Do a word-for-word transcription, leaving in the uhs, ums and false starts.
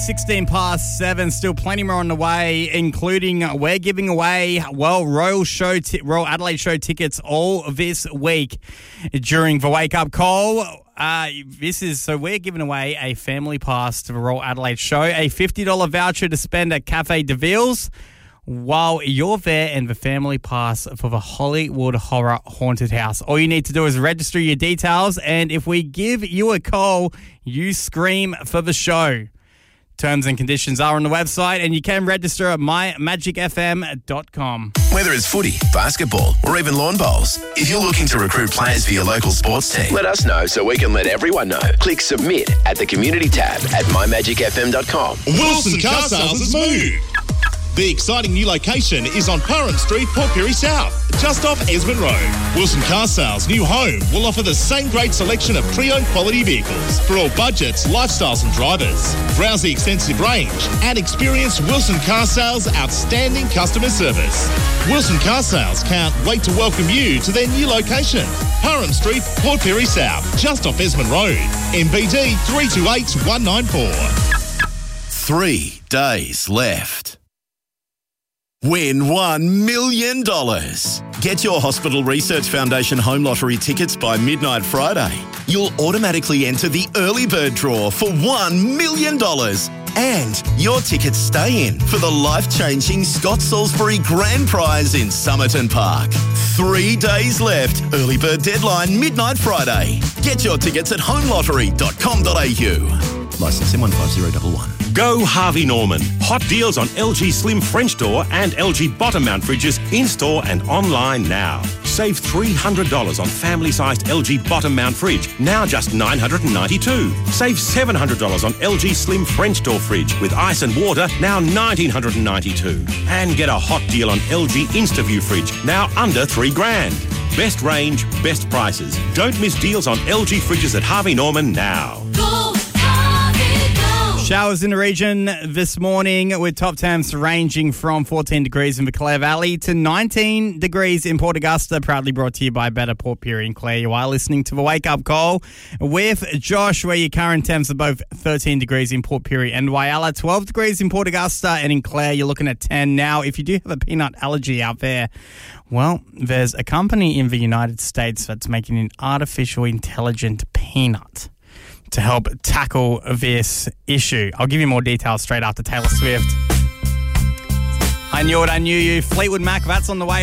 sixteen past seven, still plenty more on the way, including we're giving away, well, Royal Show, t- Royal Adelaide Show tickets all this week during the Wake Up Call. Uh, this is, so we're giving away a family pass to the Royal Adelaide Show, a fifty dollars voucher to spend at Cafe de Ville's while you're there, and the family pass for the Hollywood Horror Haunted House. All you need to do is register your details, and if we give you a call, you scream for the show. Terms and conditions are on the website, and you can register at my magic f m dot com. Whether it's footy, basketball, or even lawn bowls, if you're looking to recruit players for your local sports team, let us know so we can let everyone know. Click submit at the community tab at my magic f m dot com. Wilson Car Sales has moved. The exciting new location is on Parham Street, Port Pirie South, just off Esmond Road. Wilson Car Sales' new home will offer the same great selection of pre-owned quality vehicles for all budgets, lifestyles and drivers. Browse the extensive range and experience Wilson Car Sales' outstanding customer service. Wilson Car Sales can't wait to welcome you to their new location. Parham Street, Port Pirie South, just off Esmond Road. M B D three two eight one nine four. Three days left. Win one million dollars. Get your Hospital Research Foundation Home Lottery tickets by midnight Friday. You'll automatically enter the early bird draw for one million dollars. And your tickets stay in for the life-changing Scott Salisbury Grand Prize in Somerton Park. Three days left. Early bird deadline midnight Friday. Get your tickets at home lottery dot com dot a u. Licence M one five zero one one. Go Harvey Norman. Hot deals on L G Slim French door and L G bottom mount fridges in-store and online now. Save three hundred dollars on family-sized L G bottom mount fridge, now just nine hundred ninety-two dollars. Save seven hundred dollars on L G Slim French door fridge with ice and water, now one thousand nine hundred ninety-two dollars. And get a hot deal on L G InstaView fridge, now under three grand. Best range, best prices. Don't miss deals on L G fridges at Harvey Norman now. Go, Harvey, go. Showers in the region this morning with top temps ranging from fourteen degrees in the Clare Valley to nineteen degrees in Port Augusta. Proudly brought to you by Better Port Pirie and Clare. You are listening to the Wake Up Call with Josh, where your current temps are both thirteen degrees in Port Pirie and Whyalla, twelve degrees in Port Augusta, and in Clare you're looking at ten. Now, if you do have a peanut allergy out there, well, there's a company in the United States that's making an artificial intelligent peanut to help tackle this issue. I'll give you more details straight after Taylor Swift. I Knew It, I Knew You. Fleetwood Mac, that's on the way.